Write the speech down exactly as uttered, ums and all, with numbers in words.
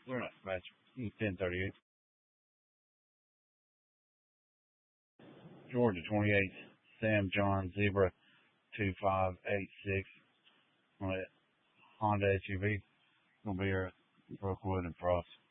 We're not match ten thirty-eight. Georgia twenty-eight. Sam John Zebra two five eight six. On that Honda S U V. Gonna be here at Brookwood and Frost.